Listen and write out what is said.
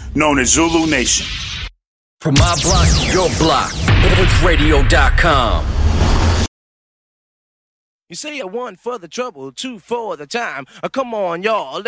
known as Zulu Nation. From my block to your block, HitsRadio.com. You say a one for the trouble, two for the time. Come on, y'all.